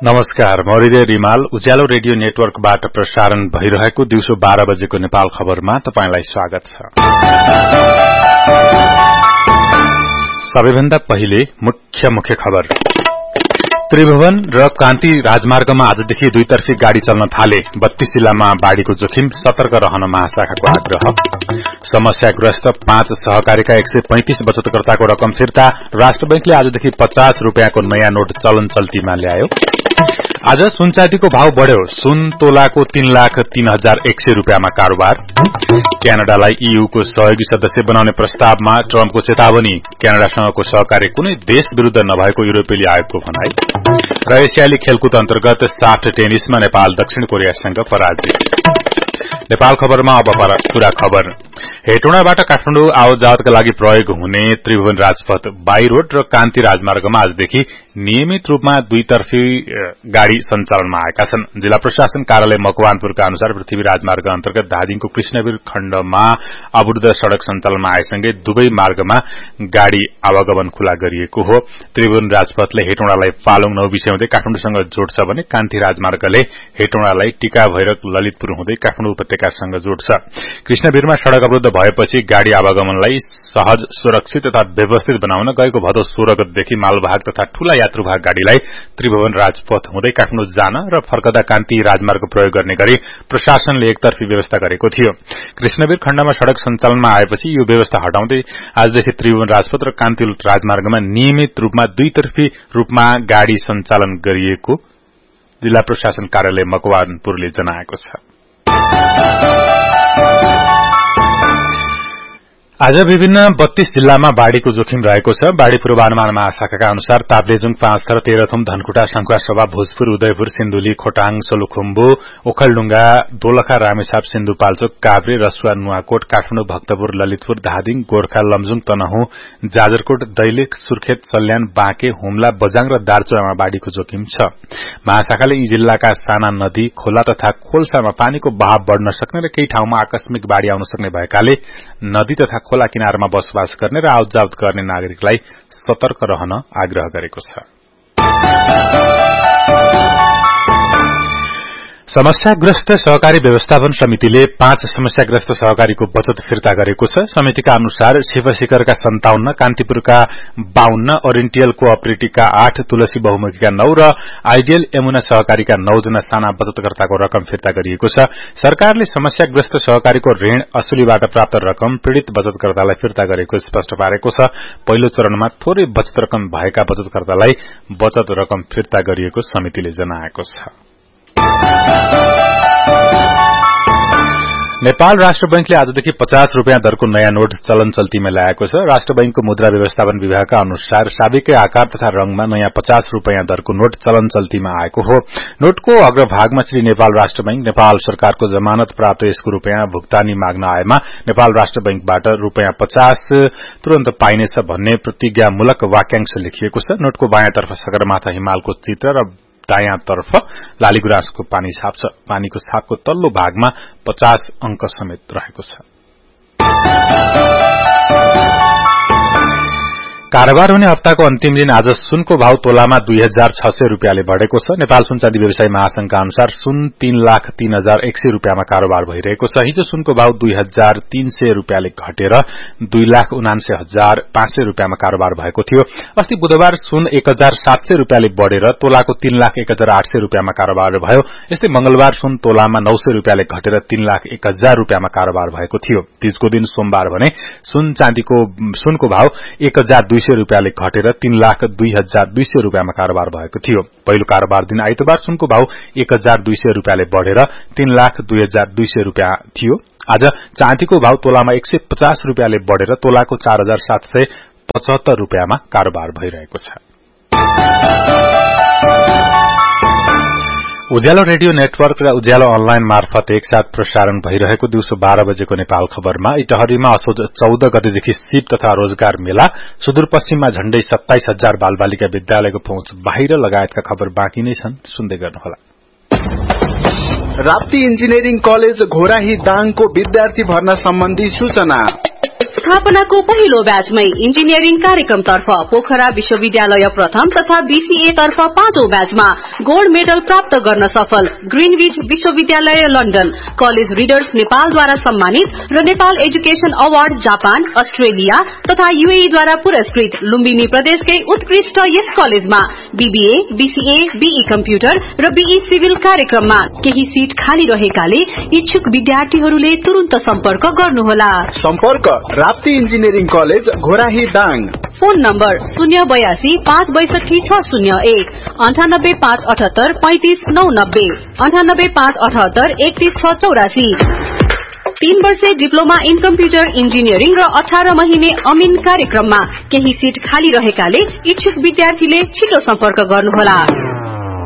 नमस्कार, मौर्य रिमाल उज्यालो रेडियो नेटवर्कबाट प्रसारण भइरहेको दिउँसो 12 बजेको नेपाल खबरमा तपाईंलाई स्वागत छ। सबैभन्दा पहिले मुख्य खबर। त्रिभुवन र कान्ति राजमार्गमा आजदेखि दुईतर्फी गाड़ी चल्न थाले। 32 जिल्लामा बाढ़ीको जोखिम, सतर्क रहन महाशाखाको आग्रह। समस्याग्रस्त 5 सहकारीका 135 बचतकर्ताको रकम फिर्ता। राष्ट्र बैंकले आजदेखि 50 रुपियाँको नयाँ नोट चलन चल्तीमा ल्यायो। आज सुन चाँदीको भाव बढ्यो। सुन तोलाको 3,03,100 रुपियाँमा कारोबार। क्यानाडालाई ईयूको सहयोगी सदस्य बनाउने प्रस्तावमा ट्रम्पको चेतावनी। क्यानाडासँगको सहकार्य कुनै देश विरूद्ध नभएको युरोपेली आयोगको भनाई। र एसियाली खेलकुद अन्तर्गत साफ्ट टेनिसमा नेपाल दक्षिण कोरियासँग पराजित। नेपाल खबरमा अब पूरा खबर। हेटौँडाबाट काठमाडौँ आवत-जावतका लागि प्रयोग हुने त्रिभुवन राजपथ, बाई रोड र कान्ति राजमार्गमा आजदेखि नियमित रूपमा दुईतर्फी गाड़ी सञ्चालनमा आएका छन्। जिल्ला प्रशासन कार्यालय मकवानपुरका अनुसार पृथ्वी राजमार्ग अन्तर्गत धादिङको कृष्णवीर खण्डमा अवरुद्ध सड़क सञ्चालनमा आएसँगै दुवै मार्गमा गाड़ी आवागमन खुला गरिएको हो। त्रिभुवन राजपथले हेटौँडालाई फालुङ नौबिसे हुँदै काठमाडौँसँग जोड्छ भने कान्ति राजमार्गले हेटौँडालाई टिका भैरक ललितपुर हुँदै काठमाडौँ उपत्यकासँग जोड्छ। कृष्णवीरमा सड़क अवरुद्ध भएपछि गाड़ी आवागमनलाई सहज, सुरक्षित तथा व्यवस्थित बनाउन गएको भदौ 16 गतेदेखि मालवाहक तथा ठूला यात्रुवाहक गाड़ीलाई त्रिभुवन राजपथ हुँदै काठमाडौँ जान र फर्कदा कान्ति राजमार्ग प्रयोग गर्ने गरी प्रशासनले एकतर्फी व्यवस्था गरेको थियो। कृष्णवीर खण्डमा सड़क सञ्चालनमा आएपछि यो व्यवस्था हटाउँदै आजदेखि त्रिभुवन राजपथ र कान्ति राजमार्गमा नियमित रूपमा दुईतर्फी रूपमा गाड़ी सञ्चालन गरिएको जिल्ला प्रशासन कार्यालय मकवानपुरले जनाएको छ। आज विभिन्न 32 जिल्लामा बाढ़ीको जोखिम रहेको छ। बाढ़ी पूर्वानुमान महाशाखाका अनुसार ताप्लेजुङ, पाँचथर, तेह्रथुम, धनकुटा, शंखुवासभा, भोजपुर, उदयपुर, सिन्धुली, खोटाङ, सोलुखुम्बु, ओखलढुंगा, दोलखा, रामेछाप, सिन्धुपाल्चोक, काभ्रे, रसुवा, नुवाकोट, काठमाडौँ, भक्तपुर, ललितपुर, धादिङ, गोर्खा, लमजुङ, तनहुँ, जाजरकोट, दैलेख, सुर्खेत, सल्यान, बाँके, हुम्ला, बजाङ र दार्चुलामा बाढ़ीको जोखिम छ। महाशाखाले यी जिल्लाका साना नदी, खोला तथा खोल्सामा पानीको बहाव बढ़न सक्ने र केही ठाउँमा आकस्मिक बाढ़ी आउन सक्ने भएकाले नदी तथा खोला किनारमा बसोबास गर्ने र आवतजावत गर्ने नागरिकलाई सतर्क रहन आग्रह गरेको छ। समस्याग्रस्त सहकारी व्यवस्थापन समितिले 5 समस्याग्रस्त सहकारीको बचत फिर्ता गरेको छ। समितिका अनुसार शिवशिखरका 57, कान्तिपुरका 52, ओरिएन्टल कोअपरेटिभका 8, तुलसी बहुमुखीका 9 र आइडियल यमुना सहकारीका 9 जना साना बचतकर्ताको रकम फिर्ता गरिएको छ। सरकारले समस्याग्रस्त सहकारीको ऋण असुलीबाट प्राप्त रकम पीड़ित बचतकर्तालाई फिर्ता गरेको स्पष्ट पारेको छ। पहिलो चरणमा थोरै बचत रकम भएका बचतकर्तालाई बचत रकम फिर्ता गरिएको समितिले जनाएको छ। नेपाल राष्ट्र बैंकले आजदेखि 50 रुपियाँ दरको नयाँ नोट चलन चल्तीमा ल्याएको छ। राष्ट्र बैंकको मुद्रा व्यवस्थापन विभागका अनुसार साबिकै आकार तथा रंगमा नयाँ 50 रुपियाँ दरको नोट चलन चल्तीमा आएको हो। नोटको अग्रभागमा श्री नेपाल राष्ट्र बैंक, नेपाल सरकारको जमानत प्राप्त यसको रुपियाँ भुक्तानी माग्न आएमा नेपाल राष्ट्र बैंकबाट रुपियाँ 50 तुरन्त पाइनेछ भन्ने प्रतिज्ञामूलक वाक्यांश लेखिएको छ। नोटको बायाँतर्फ सगरमाथा हिमालको चित्र र दायाँतर्फ लालीगुराँसको पानी छाप छ। पानीको छापको तल्लो भागमा 50 अंक समेत रहेको छ। कारोबार हुने हप्ताको अन्तिम दिन आज सुनको भाव तोलामा 2600 रुपियाँले बढ़ेको छ। नेपाल सुनचाँदी व्यवसायी महासंघका अनुसार सुन 3,03,100 रुपियाँमा कारोबार भइरहेको छ। हिजो सुनको भाव 2,300 रुपियाँले घटेर 2,79,500 रुपियाँमा कारोबार भएको थियो। अस्ति बुधबार सुन 1,700 रुपियाँले बढ़ेर तोलाको 3,01,800 रुपियाँमा कारोबार भयो। यस्तै मंगलबार सुन तोलामा 900 रुपियाँले घटेर 3,01,000 रुपियाँमा कारोबार भएको थियो। तीजको दिन सोमबार भने सुनको भाव 1,200 रुपियाँले घटेर 3,02,200 रुपियाँमा कारोबार भएको थियो। पहिलो कारोबार दिन आइतबार सुनको भाव 1,200 रुपियाँले बढ़ेर 3,02,200 रुपियाँ थियो। आज चाँदीको भाव तोलामा 150 रुपियाँले बढ़ेर तोलाको 4,775 रुपियाँमा कारोबार भइरहेको छ। उज्यालो रेडियो नेटवर्क र उज्यालो अनलाइन मार्फत एकसाथ प्रसारण भइरहेको दिउँसो 12 बजेको नेपाल खबरमा इटहरीमा असोज 14 गतेदेखि सिप तथा रोजगार मेला, सुदूरपश्चिममा झण्डै 27,000 बालबालिका विद्यालयको पहुँच बाहिर लगायतका खबर बाँकी नै छन्, सुन्दै गर्नुहोला। राप्ती इन्जिनियरिङ कलेज घोराही दाङको विद्यार्थी भर्ना सम्बन्धी सूचना। स्थापनाको पहिलो ब्याचमै इन्जिनियरिङ कार्यक्रमतर्फ पोखरा विश्वविद्यालय प्रथम तथा बीसीए तर्फ 5औं ब्याचमा गोल्ड मेडल प्राप्त गर्न सफल ग्रीनविच विश्वविद्यालय लन्डन, कलेज रिडर्स नेपालद्वारा सम्मानित र Nepal education award Japan, Australia तथा यूएई द्वारा पुरस्कृत लुम्बिनी प्रदेशकै उत्कृष्ट यस कलेजमा बीबीए, बीसीए, बीई कम्प्युटर र बीई सिभिल कार्यक्रममा केही सीट खाली रहेकाले इच्छुक विद्यार्थीहरूले तुरुन्त सम्पर्क गर्नुहोला। सम्पर्क Rapti engineering college Ghorahi Dang. Phone number 082 562 601 98 578 35 990 98 578 31 684। 3 वर्षे डिप्लोमा इन कम्प्युटर इन्जिनियरिङ र 18 महिने अमिन कार्यक्रममा केही सीट खाली रहेकाले इच्छुक विद्यार्थीले छिटो सम्पर्क गर्नुहोला।